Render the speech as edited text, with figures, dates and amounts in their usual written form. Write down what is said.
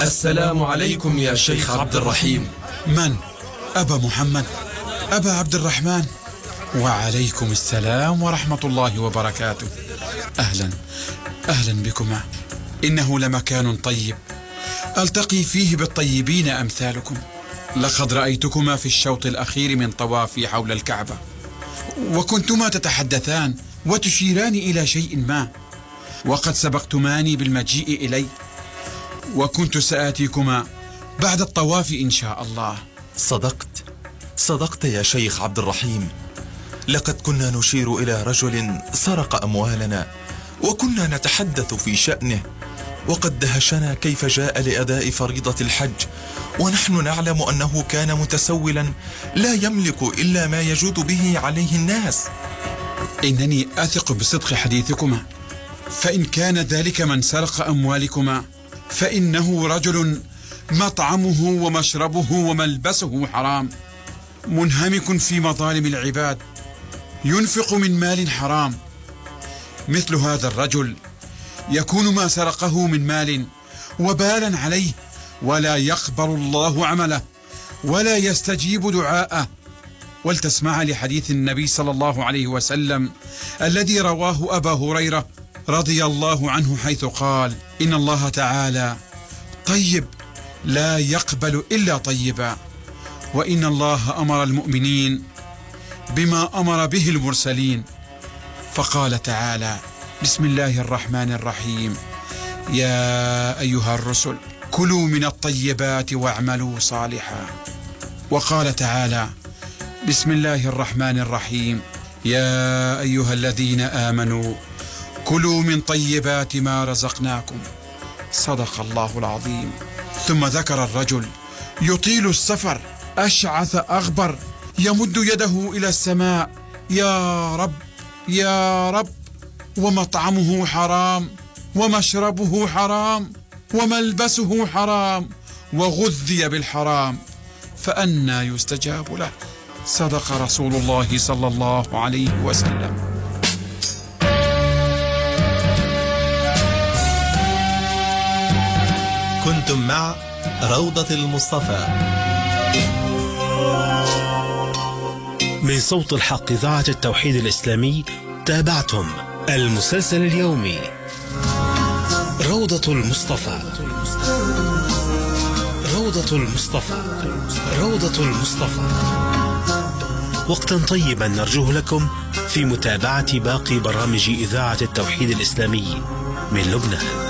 السلام عليكم يا شيخ عبد الرحيم. من؟ أبا محمد؟ أبا عبد الرحمن؟ وعليكم السلام ورحمة الله وبركاته. أهلا بكما. إنه لمكان طيب ألتقي فيه بالطيبين أمثالكم. لقد رأيتكما في الشوط الأخير من طوافي حول الكعبة، وكنتما تتحدثان وتشيران إلى شيء ما، وقد سبقتماني بالمجيء إلي، وكنت سآتيكما بعد الطواف إن شاء الله. صدقت يا شيخ عبد الرحيم. لقد كنا نشير إلى رجل سرق أموالنا، وكنا نتحدث في شأنه، وقد دهشنا كيف جاء لأداء فريضة الحج ونحن نعلم أنه كان متسولا لا يملك إلا ما يجود به عليه الناس. إنني أثق بصدق حديثكما، فإن كان ذلك من سرق أموالكما فإنه رجل مطعمه ومشربه وملبسه حرام، منهمك في مظالم العباد، ينفق من مال حرام. مثل هذا الرجل يكون ما سرقه من مال وبالا عليه، ولا يقبل الله عمله ولا يستجيب دعاءه. ولتسمع لحديث النبي صلى الله عليه وسلم الذي رواه أبا هريرة رضي الله عنه، حيث قال: إن الله تعالى طيب لا يقبل إلا طيبا، وإن الله أمر المؤمنين بما أمر به المرسلين، فقال تعالى: بسم الله الرحمن الرحيم، يا أيها الرسل كلوا من الطيبات واعملوا صالحا. وقال تعالى: بسم الله الرحمن الرحيم، يا أيها الذين آمنوا كلوا من طيبات ما رزقناكم. صدق الله العظيم. ثم ذكر الرجل يطيل السفر أشعث أغبر يمد يده إلى السماء: يا رب يا رب، ومطعمه حرام ومشربه حرام وملبسه حرام وغذي بالحرام، فأنى يستجاب له. صدق رسول الله صلى الله عليه وسلم. كنتم مع روضة المصطفى من صوت الحق إذاعة التوحيد الإسلامي. تابعتم المسلسل اليومي روضة المصطفى. روضة المصطفى. روضة المصطفى. وقتا طيبا نرجوه لكم في متابعة باقي برامج إذاعة التوحيد الإسلامي من لبنان.